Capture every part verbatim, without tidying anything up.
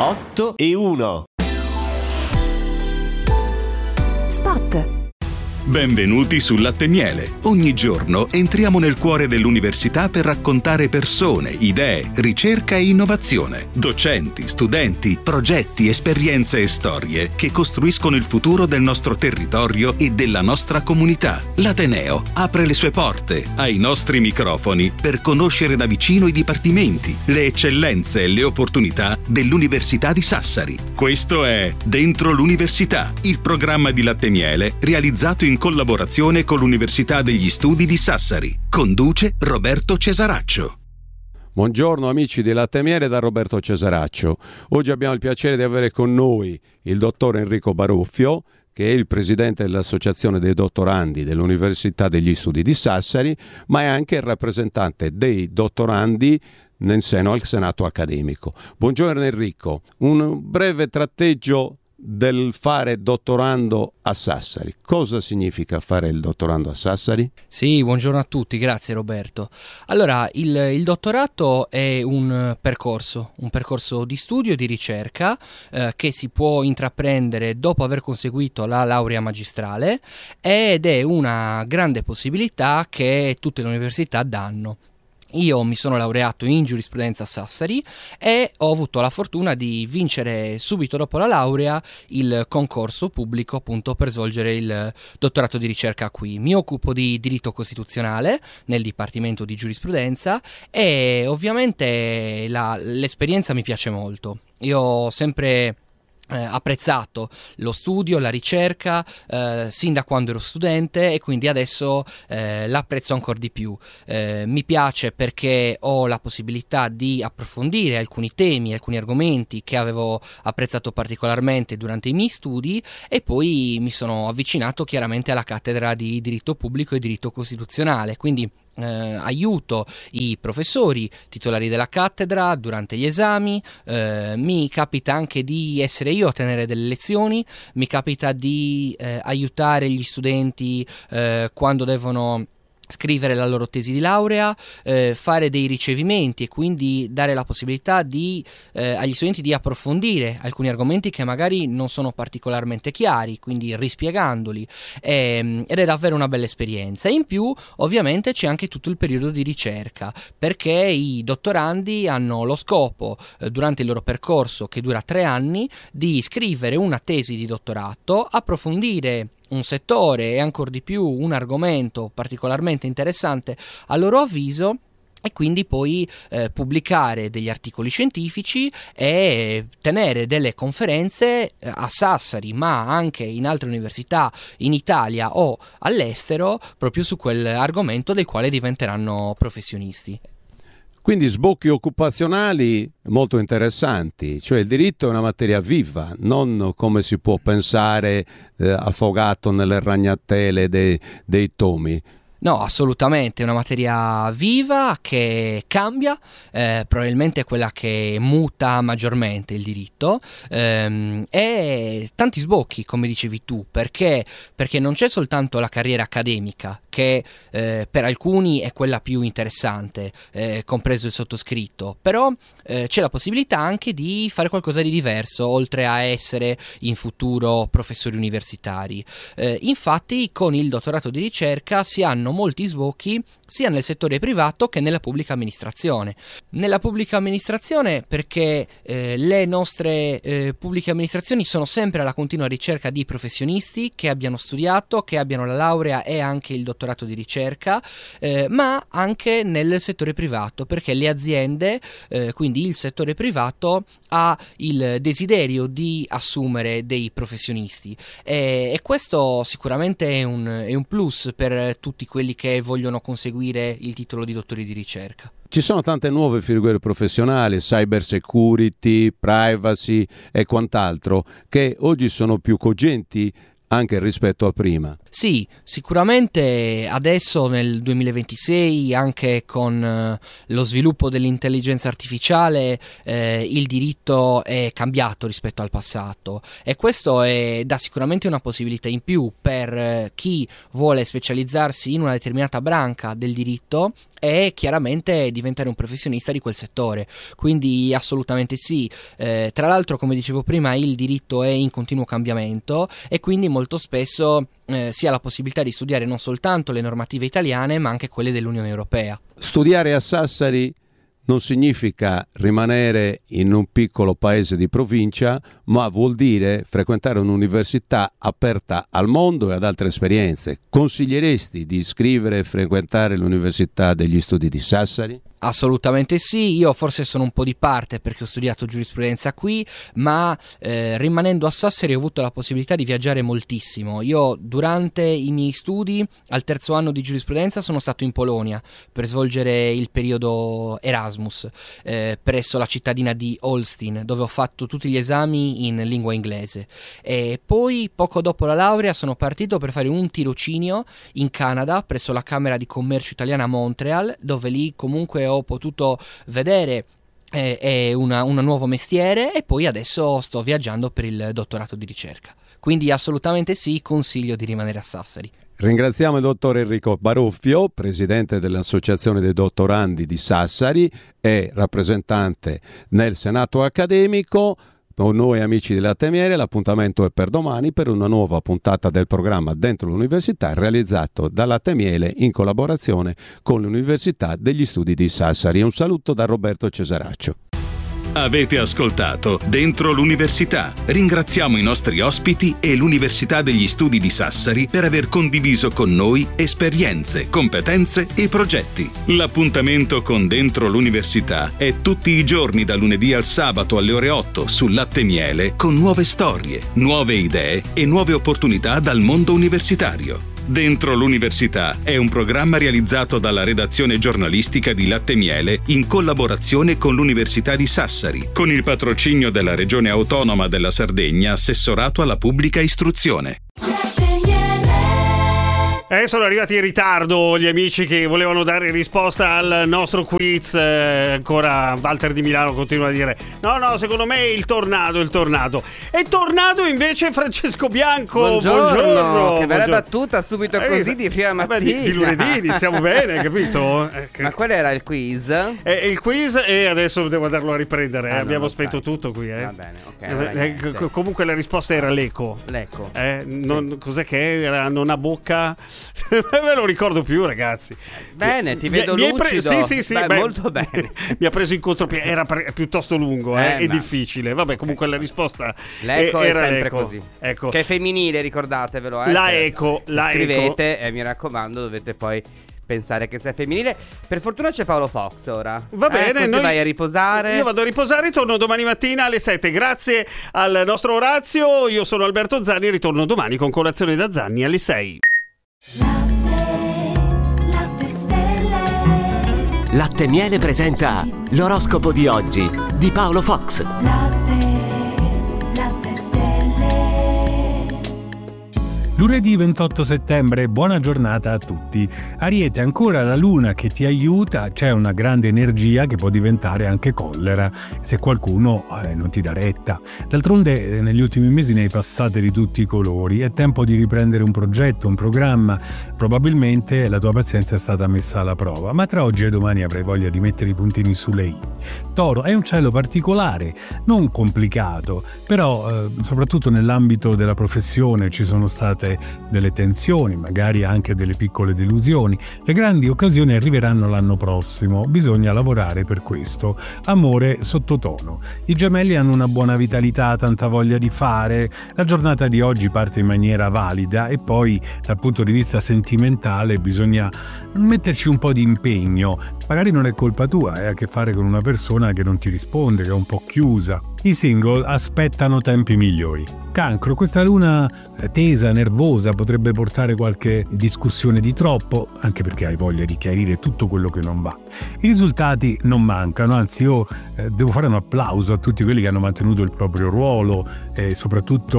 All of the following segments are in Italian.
otto e uno. Spot. Benvenuti su Latte e Miele. Ogni giorno entriamo nel cuore dell'università per raccontare persone, idee, ricerca e innovazione. Docenti, studenti, progetti, esperienze e storie che costruiscono il futuro del nostro territorio e della nostra comunità. L'Ateneo apre le sue porte ai nostri microfoni per conoscere da vicino i dipartimenti, le eccellenze e le opportunità dell'Università di Sassari. Questo è Dentro l'Università, il programma di Latte e Miele realizzato in in collaborazione con l'Università degli Studi di Sassari. Conduce Roberto Cesaraccio. Buongiorno amici di Latte e Miele da Roberto Cesaraccio. Oggi abbiamo il piacere di avere con noi il dottor Enrico Baruffio, che è il presidente dell'Associazione dei Dottorandi dell'Università degli Studi di Sassari, ma è anche il rappresentante dei dottorandi nel seno al Senato accademico. Buongiorno Enrico, un breve tratteggio del fare dottorando a Sassari. Cosa significa fare il dottorando a Sassari? Sì, buongiorno a tutti, grazie Roberto. Allora, il, il dottorato è un percorso, un percorso di studio e di ricerca eh, che si può intraprendere dopo aver conseguito la laurea magistrale ed è una grande possibilità che tutte le università danno. Io mi sono laureato in giurisprudenza a Sassari e ho avuto la fortuna di vincere subito dopo la laurea il concorso pubblico appunto per svolgere il dottorato di ricerca qui. Mi occupo di diritto costituzionale nel dipartimento di giurisprudenza e ovviamente la, l'esperienza mi piace molto. Io ho sempre Eh, apprezzato lo studio, la ricerca eh, sin da quando ero studente e quindi adesso eh, l'apprezzo ancora di più. Eh, mi piace perché ho la possibilità di approfondire alcuni temi, alcuni argomenti che avevo apprezzato particolarmente durante i miei studi e poi mi sono avvicinato chiaramente alla cattedra di diritto pubblico e diritto costituzionale, quindi Eh, aiuto i professori titolari della cattedra durante gli esami, eh, mi capita anche di essere io a tenere delle lezioni, mi capita di eh, aiutare gli studenti eh, quando devono scrivere la loro tesi di laurea, eh, fare dei ricevimenti e quindi dare la possibilità di, eh, agli studenti di approfondire alcuni argomenti che magari non sono particolarmente chiari, quindi rispiegandoli, ehm, ed è davvero una bella esperienza. In più ovviamente c'è anche tutto il periodo di ricerca, perché i dottorandi hanno lo scopo eh, durante il loro percorso, che dura tre anni, di scrivere una tesi di dottorato, approfondire un settore e ancor di più un argomento particolarmente interessante a loro avviso e quindi poi eh, pubblicare degli articoli scientifici e tenere delle conferenze eh, a Sassari ma anche in altre università in Italia o all'estero proprio su quell'argomento del quale diventeranno professionisti. Quindi sbocchi occupazionali molto interessanti, cioè il diritto è una materia viva, non come si può pensare eh, affogato nelle ragnatele dei, dei tomi. No, assolutamente, è una materia viva che cambia, eh, probabilmente è quella che muta maggiormente il diritto, ehm, e tanti sbocchi, come dicevi tu, perché, perché non c'è soltanto la carriera accademica, che eh, per alcuni è quella più interessante, eh, compreso il sottoscritto, però eh, c'è la possibilità anche di fare qualcosa di diverso, oltre a essere in futuro professori universitari. Eh, infatti con il dottorato di ricerca si hanno molti sbocchi sia nel settore privato che nella pubblica amministrazione. Nella pubblica amministrazione perché eh, le nostre eh, pubbliche amministrazioni sono sempre alla continua ricerca di professionisti che abbiano studiato, che abbiano la laurea e anche il dottorato di ricerca, eh, ma anche nel settore privato, perché le aziende, eh, quindi il settore privato, ha il desiderio di assumere dei professionisti e, e questo sicuramente è un, è un plus per tutti quelli che vogliono conseguire il titolo di dottori di ricerca. Ci sono tante nuove figure professionali, cyber security, privacy e quant'altro, che oggi sono più cogenti anche rispetto a prima. Sì, sicuramente adesso nel duemilaventisei, anche con eh, lo sviluppo dell'intelligenza artificiale, eh, il diritto è cambiato rispetto al passato, e questo è, dà sicuramente una possibilità in più per eh, chi vuole specializzarsi in una determinata branca del diritto e chiaramente diventare un professionista di quel settore. Quindi assolutamente sì. Eh, tra l'altro, come dicevo prima, il diritto è in continuo cambiamento e quindi molto spesso eh, si ha la possibilità di studiare non soltanto le normative italiane ma anche quelle dell'Unione Europea. Studiare a Sassari non significa rimanere in un piccolo paese di provincia, ma vuol dire frequentare un'università aperta al mondo e ad altre esperienze. Consiglieresti di iscrivere e frequentare l'Università degli Studi di Sassari? Assolutamente sì, io forse sono un po' di parte perché ho studiato giurisprudenza qui, ma eh, rimanendo a Sassari ho avuto la possibilità di viaggiare moltissimo. Io durante i miei studi al terzo anno di giurisprudenza sono stato in Polonia per svolgere il periodo Erasmus eh, presso la cittadina di Olsztyn, dove ho fatto tutti gli esami in lingua inglese, e poi poco dopo la laurea sono partito per fare un tirocinio in Canada presso la Camera di Commercio italiana a Montreal, dove lì comunque ho ho potuto vedere eh, è una, un nuovo mestiere, e poi adesso sto viaggiando per il dottorato di ricerca. Quindi assolutamente sì, consiglio di rimanere a Sassari. Ringraziamo il dottor Enrico Baruffio, presidente dell'Associazione dei Dottorandi di Sassari e rappresentante nel Senato accademico. Con noi amici della Temiere, l'appuntamento è per domani per una nuova puntata del programma Dentro l'Università, realizzato dalla Temiele in collaborazione con l'Università degli Studi di Sassari. Un saluto da Roberto Cesaraccio. Avete ascoltato Dentro l'Università. Ringraziamo i nostri ospiti e l'Università degli Studi di Sassari per aver condiviso con noi esperienze, competenze e progetti. L'appuntamento con Dentro l'Università è tutti i giorni da lunedì al sabato alle ore otto su Latte Miele, con nuove storie, nuove idee e nuove opportunità dal mondo universitario. Dentro l'Università è un programma realizzato dalla redazione giornalistica di Latte Miele in collaborazione con l'Università di Sassari, con il patrocinio della Regione Autonoma della Sardegna, assessorato alla pubblica istruzione. Eh, sono arrivati in ritardo gli amici che volevano dare risposta al nostro quiz. Eh, ancora Walter di Milano continua a dire no, no, secondo me è il tornado, il tornado. È tornado invece Francesco Bianco. Buongiorno, buongiorno. che bella buongiorno. battuta subito eh, così di prima mattina. Vabbè, di, di lunedì iniziamo bene, capito? Eh, Ma qual era il quiz? Eh, il quiz, e adesso devo andarlo a riprendere. Ah, eh. Abbiamo sai. spento tutto qui. Eh. Va bene, ok. Eh, eh, c- comunque la risposta era l'eco. L'eco. Eh, non, sì. Cos'è che era? Non ha bocca? Me lo ricordo più, ragazzi. Bene, ti vedo mi, mi lucido. Pre- sì, sì, sì. Beh, beh, molto bene. Mi ha preso in contropiede. Era pre- piuttosto lungo eh, eh, e ma... difficile. Vabbè, comunque okay. La risposta l'eco è, era è sempre l'eco. così. Ecco. Che è femminile, ricordatevelo. Eh, la se, eco. Se la scrivete, eco. E mi raccomando, dovete poi pensare che sia femminile. Per fortuna c'è Paolo Fox ora. Va bene, eh, noi... vai a riposare. Io vado a riposare, torno domani mattina alle sette. Grazie al nostro Orazio. Io sono Alberto Zanni e ritorno domani con Colazione da Zanni alle sei. Latte Miele presenta l'oroscopo di oggi di Paolo Fox. Latte, latte stelle. Lunedì ventotto settembre, buona giornata a tutti. Ariete, ancora la luna che ti aiuta, c'è una grande energia che può diventare anche collera se qualcuno eh, non ti dà retta. D'altronde eh, negli ultimi mesi ne hai passate di tutti i colori, è tempo di riprendere un progetto, un programma. Probabilmente la tua pazienza è stata messa alla prova, ma tra oggi e domani avrai voglia di mettere i puntini sulle i. Toro, è un cielo particolare, non complicato, però eh, soprattutto nell'ambito della professione ci sono state delle tensioni, magari anche delle piccole delusioni. Le grandi occasioni arriveranno l'anno prossimo, bisogna lavorare per questo. Amore sottotono. I gemelli hanno una buona vitalità, tanta voglia di fare. La giornata di oggi parte in maniera valida e poi dal punto di vista sentimentale bisogna metterci un po' di impegno. Magari non è colpa tua, hai a che fare con una persona che non ti risponde, che è un po' chiusa. I single aspettano tempi migliori. Cancro, questa luna tesa, nervosa, potrebbe portare qualche discussione di troppo, anche perché hai voglia di chiarire tutto quello che non va. I risultati non mancano, anzi io eh, devo fare un applauso a tutti quelli che hanno mantenuto il proprio ruolo e soprattutto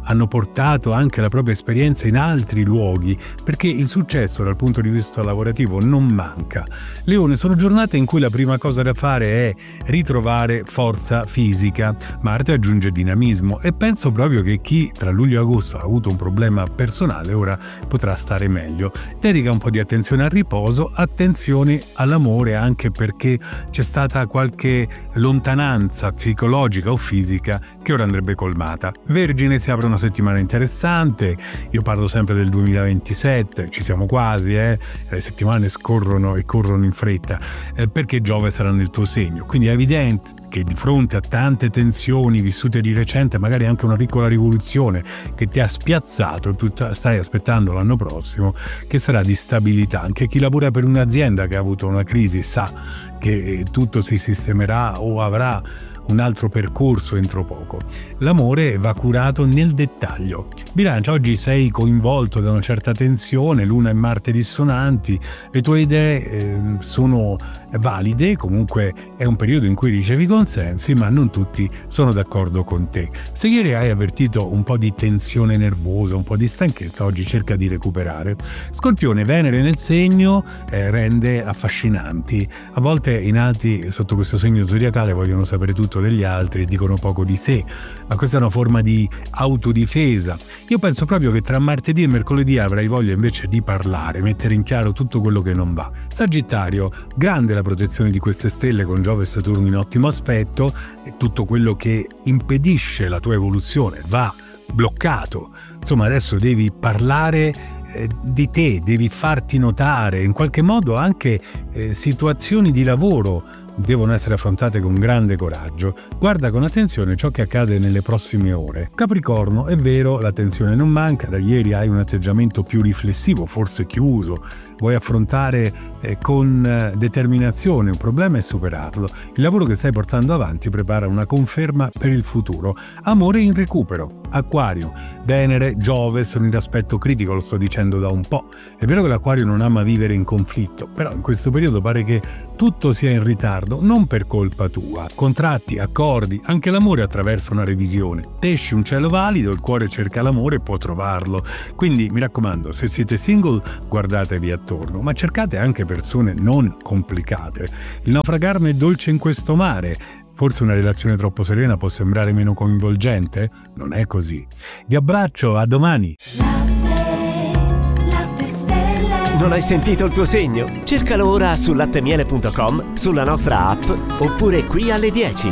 hanno portato anche la propria esperienza in altri luoghi, perché il successo dal punto di vista lavorativo non manca. Leone, sono giornate in cui la prima cosa da fare è ritrovare forza fisica. Marte aggiunge dinamismo e penso proprio che chi tra luglio e agosto ha avuto un problema personale ora potrà stare meglio. Dedica un po' di attenzione al riposo, attenzione all'amore, anche perché c'è stata qualche lontananza psicologica o fisica che ora andrebbe colmata. Vergine, si apre una settimana interessante, io parlo sempre del duemilaventisette, ci siamo quasi, eh? Le settimane scorrono e corrono in fretta, eh, perché Giove sarà nel tuo segno, quindi è evidente che di fronte a tante tensioni vissute di recente, magari anche una piccola rivoluzione che ti ha spiazzato, tu stai aspettando l'anno prossimo che sarà di stabilità. Anche chi lavora per un'azienda che ha avuto una crisi sa che tutto si sistemerà o avrà un altro percorso entro poco. L'amore va curato nel dettaglio. Bilancia, oggi sei coinvolto da una certa tensione, Luna e Marte dissonanti, le tue idee eh, sono valide, comunque è un periodo in cui ricevi consensi, ma non tutti sono d'accordo con te. Se ieri hai avvertito un po' di tensione nervosa, un po' di stanchezza, oggi cerca di recuperare. Scorpione, Venere nel segno eh, rende affascinanti. A volte i nati sotto questo segno zodiacale vogliono sapere tutto degli altri e dicono poco di sé, ma questa è una forma di autodifesa. Io penso proprio che tra martedì e mercoledì avrai voglia invece di parlare, mettere in chiaro tutto quello che non va. Sagittario, grande la protezione di queste stelle con Giove e Saturno in ottimo aspetto, e tutto quello che impedisce la tua evoluzione va bloccato. Insomma, adesso devi parlare eh, di te, devi farti notare, in qualche modo anche eh, situazioni di lavoro devono essere affrontate con grande coraggio. Guarda con attenzione ciò che accade nelle prossime ore. Capricorno, è vero, la tensione non manca, da ieri hai un atteggiamento più riflessivo, forse chiuso, vuoi affrontare eh, con eh, determinazione un problema e superarlo. Il lavoro che stai portando avanti prepara una conferma per il futuro. Amore in recupero. Acquario, Venere, Giove sono in aspetto critico, lo sto dicendo da un po'. È vero che l'Acquario non ama vivere in conflitto, però in questo periodo pare che tutto sia in ritardo, non per colpa tua. Contratti, accordi, anche l'amore attraversa una revisione. Esci un cielo valido, il cuore cerca l'amore e può trovarlo. Quindi mi raccomando, se siete single guardatevi attorno, ma cercate anche persone non complicate. Il naufragarne è dolce in questo mare. Forse una relazione troppo serena può sembrare meno coinvolgente? Non è così. Vi abbraccio, a domani! Non hai sentito il tuo segno? Cercalo ora su lattemiele punto com, sulla nostra app oppure qui alle dieci.